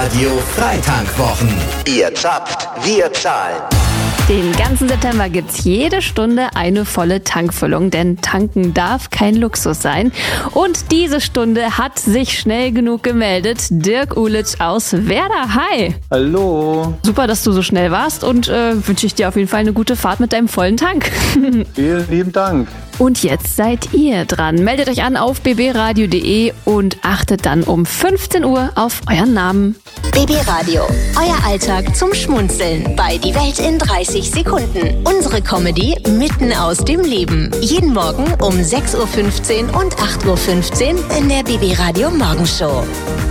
Radio Freitankwochen. Ihr zapft, wir zahlen. Den ganzen September gibt's jede Stunde eine volle Tankfüllung, denn tanken darf kein Luxus sein. Und diese Stunde hat sich schnell genug gemeldet. Dirk Ulic aus Werder. Hi! Hallo! Super, dass du so schnell warst und wünsche ich dir auf jeden Fall eine gute Fahrt mit deinem vollen Tank. Vielen lieben Dank! Und jetzt seid ihr dran. Meldet euch an auf bbradio.de und achtet dann um 15 Uhr auf euren Namen. BB Radio, euer Alltag zum Schmunzeln bei Die Welt in 30 Sekunden. Unsere Comedy mitten aus dem Leben. Jeden Morgen um 6.15 Uhr und 8.15 Uhr in der BB Radio Morgenshow.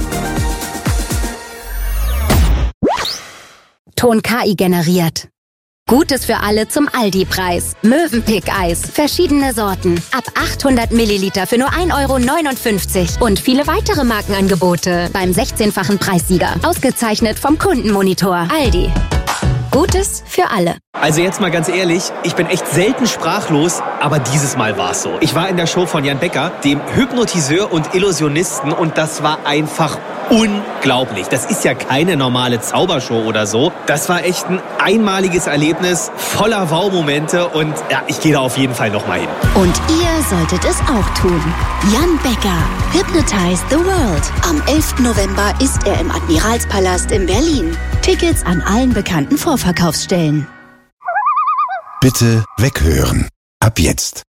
Ton KI generiert. Gutes für alle zum Aldi-Preis. Mövenpick-Eis. Verschiedene Sorten. Ab 800 Milliliter für nur 1,59 €. Und viele weitere Markenangebote beim 16-fachen Preissieger. Ausgezeichnet vom Kundenmonitor. Aldi. Gutes für alle. Also jetzt mal ganz ehrlich, ich bin echt selten sprachlos, aber dieses Mal war es so. Ich war in der Show von Jan Becker, dem Hypnotiseur und Illusionisten, und das war einfach unglaublich. Das ist ja keine normale Zaubershow oder so. Das war echt ein einmaliges Erlebnis, voller Wow-Momente, und ja, ich gehe da auf jeden Fall nochmal hin. Und ihr solltet es auch tun. Jan Becker, Hypnotize the World. Am 11. November ist er im Admiralspalast in Berlin. Tickets an allen bekannten Vorverkaufsstellen. Bitte weghören. Ab jetzt.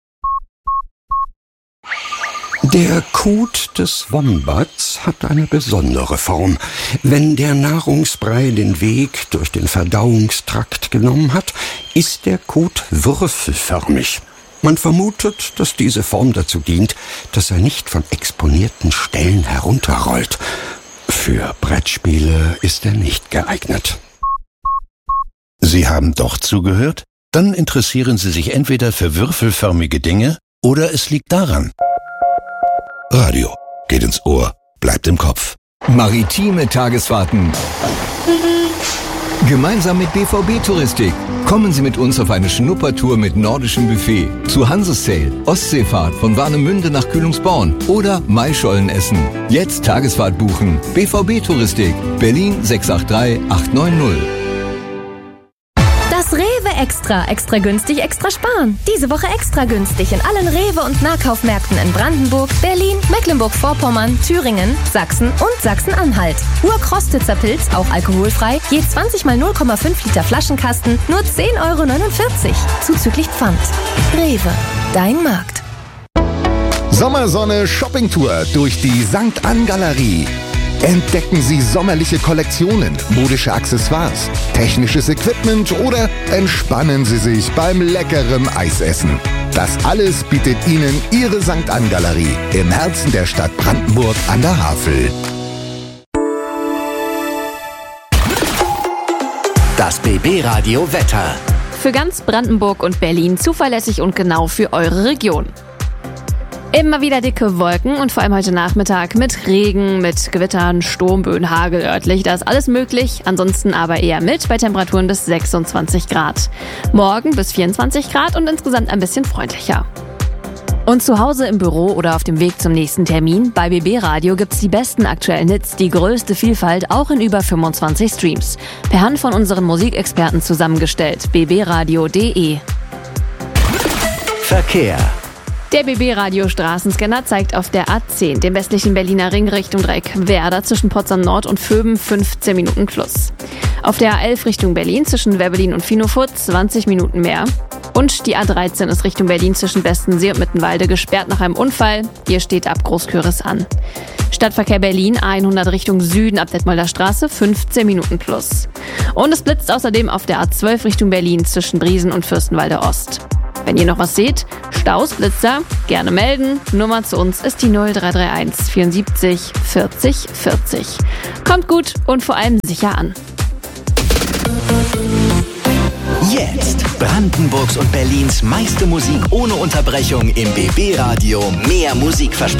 Der Kot des Wombats hat eine besondere Form. Wenn der Nahrungsbrei den Weg durch den Verdauungstrakt genommen hat, ist der Kot würfelförmig. Man vermutet, dass diese Form dazu dient, dass er nicht von exponierten Stellen herunterrollt. Für Brettspiele ist er nicht geeignet. Sie haben doch zugehört? Dann interessieren Sie sich entweder für würfelförmige Dinge oder es liegt daran. Radio geht ins Ohr, bleibt im Kopf. Maritime Tagesfahrten. Gemeinsam mit BVB Touristik. Kommen Sie mit uns auf eine Schnuppertour mit nordischem Buffet zu Hansesail, Ostseefahrt von Warnemünde nach Kühlungsborn oder Maischolen essen. Jetzt Tagesfahrt buchen. BVB Touristik, Berlin 683 890. Das Rewe Extra. Extra günstig, extra sparen. Diese Woche extra günstig in allen Rewe- und Nahkaufmärkten in Brandenburg, Berlin, Mecklenburg-Vorpommern, Thüringen, Sachsen und Sachsen-Anhalt. Urkrostitzer Pilz, auch alkoholfrei, je 20 mal 0,5 Liter Flaschenkasten, nur 10,49 €. Zuzüglich Pfand. Rewe, dein Markt. Sommersonne Shoppingtour durch die St. Ann Galerie. Entdecken Sie sommerliche Kollektionen, modische Accessoires, technisches Equipment oder entspannen Sie sich beim leckeren Eisessen. Das alles bietet Ihnen Ihre St. Ann Galerie im Herzen der Stadt Brandenburg an der Havel. Das BB Radio Wetter. Für ganz Brandenburg und Berlin zuverlässig und genau für eure Region. Immer wieder dicke Wolken und vor allem heute Nachmittag mit Regen, mit Gewittern, Sturmböen, Hagel örtlich. Da ist alles möglich, ansonsten aber eher mild bei Temperaturen bis 26 Grad. Morgen bis 24 Grad und insgesamt ein bisschen freundlicher. Und zu Hause im Büro oder auf dem Weg zum nächsten Termin, bei BB Radio gibt's die besten aktuellen Hits, die größte Vielfalt, auch in über 25 Streams. Per Hand von unseren Musikexperten zusammengestellt. bbradio.de. Verkehr. Der BB-Radio Straßenscanner zeigt auf der A10, dem westlichen Berliner Ring Richtung Dreieck Werder zwischen Potsdam Nord und Vöben 15 Minuten plus. Auf der A11 Richtung Berlin zwischen Werbelin und Finofurt 20 Minuten mehr. Und die A13 ist Richtung Berlin zwischen Bestensee und Mittenwalde gesperrt nach einem Unfall. Hier steht ab Großküris an. Stadtverkehr Berlin A100 Richtung Süden ab Detmolder Straße 15 Minuten plus. Und es blitzt außerdem auf der A12 Richtung Berlin zwischen Briesen und Fürstenwalde Ost. Wenn ihr noch was seht, Staus, Blitzer, gerne melden. Nummer zu uns ist die 0331 74 40 40. Kommt gut und vor allem sicher an. Jetzt Brandenburgs und Berlins meiste Musik ohne Unterbrechung im BB Radio. Mehr Musikversprechen.